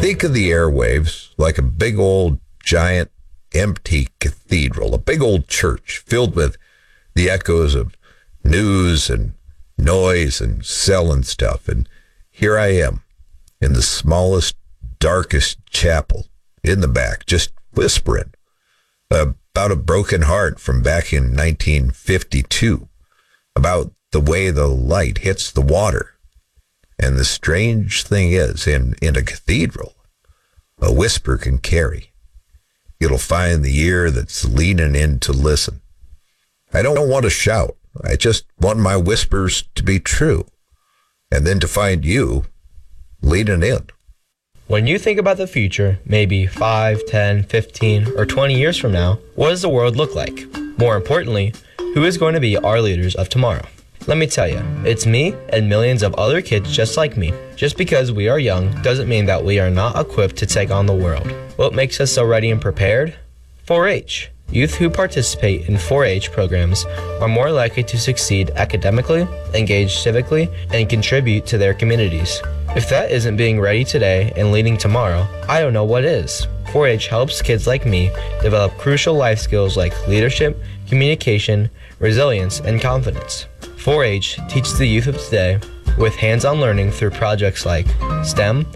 Think of the airwaves like a big old giant empty cathedral, a big old church filled with the echoes of news and noise and selling stuff. And here I am in the smallest, darkest chapel in the back, just whispering about a broken heart from back in 1952, about the way the light hits the water. And the strange thing is, in a cathedral, a whisper can carry. It'll find the ear that's leaning in to listen. I don't want to shout. I just want my whispers to be true. And then to find you leaning in. When you think about the future, maybe 5, 10, 15, or 20 years from now, what does the world look like? More importantly, who is going to be our leaders of tomorrow? Let me tell you, it's me and millions of other kids just like me. Just because we are young doesn't mean that we are not equipped to take on the world. What makes us so ready and prepared? 4-H. Youth who participate in 4-H programs are more likely to succeed academically, engage civically, and contribute to their communities. If that isn't being ready today and leading tomorrow, I don't know what is. 4-H helps kids like me develop crucial life skills like leadership, communication, resilience, and confidence. 4-H teaches the youth of today with hands-on learning through projects like STEM,